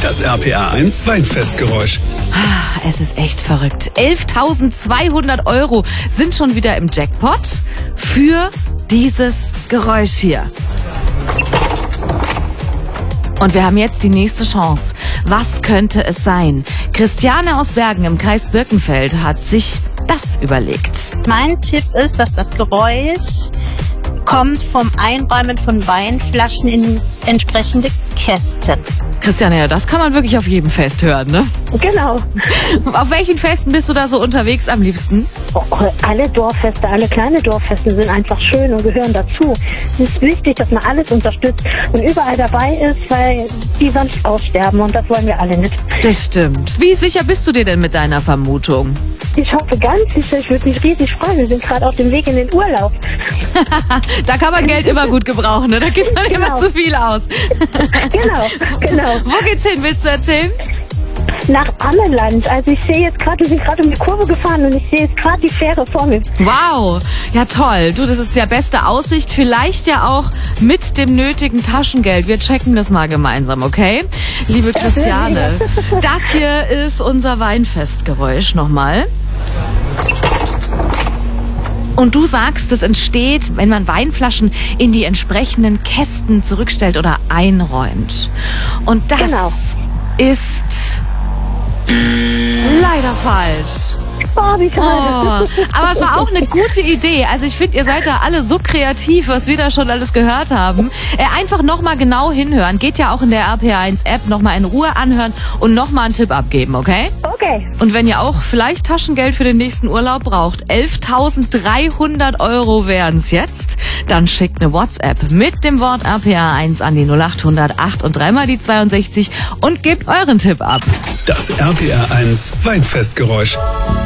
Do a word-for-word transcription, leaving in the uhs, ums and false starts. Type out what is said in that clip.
Das R P R eins Weinfestgeräusch. Ah, es ist echt verrückt. elftausendzweihundert Euro sind schon wieder im Jackpot für dieses Geräusch hier. Und wir haben jetzt die nächste Chance. Was könnte es sein? Christiane aus Bergen im Kreis Birkenfeld hat sich das überlegt. Mein Tipp ist, dass das Geräusch kommt vom Einräumen von Weinflaschen in entsprechende Kästen. Christiane, ja, das kann man wirklich auf jedem Fest hören, ne? Genau. Auf welchen Festen bist du da so unterwegs am liebsten? Oh, alle Dorffeste, alle kleine Dorffeste sind einfach schön und gehören dazu. Es ist wichtig, dass man alles unterstützt und überall dabei ist, weil die sonst aussterben und das wollen wir alle nicht. Das stimmt. Wie sicher bist du dir denn mit deiner Vermutung? Ich hoffe ganz sicher, ich würde mich riesig freuen. Wir sind gerade auf dem Weg in den Urlaub. Da kann man Geld immer gut gebrauchen, ne? Da gibt man Genau. immer zu viel aus. Genau, genau. Wo geht's hin, willst du erzählen? Nach Ammerland. Also ich sehe jetzt gerade, wir sind gerade um die Kurve gefahren und ich sehe jetzt gerade die Fähre vor mir. Wow, ja toll. Du, das ist ja beste Aussicht. Vielleicht ja auch mit dem nötigen Taschengeld. Wir checken das mal gemeinsam, okay? Liebe Christiane, das hier ist unser Weinfestgeräusch nochmal. Und du sagst, es entsteht, wenn man Weinflaschen in die entsprechenden Kästen zurückstellt oder einräumt. Und das Genau. ist leider falsch. Oh, wie schade. Oh, aber es war auch eine gute Idee. Also ich finde, ihr seid da alle so kreativ, was wir da schon alles gehört haben. Äh, einfach nochmal genau hinhören. Geht ja auch in der R P R eins App. Nochmal in Ruhe anhören und nochmal einen Tipp abgeben, okay? Okay. Und wenn ihr auch vielleicht Taschengeld für den nächsten Urlaub braucht, elftausenddreihundert Euro wären's jetzt, dann schickt eine WhatsApp mit dem Wort R P R eins an die null acht hundert acht und dreimal die zweiundsechzig und gebt euren Tipp ab. Das R P R eins Weinfestgeräusch.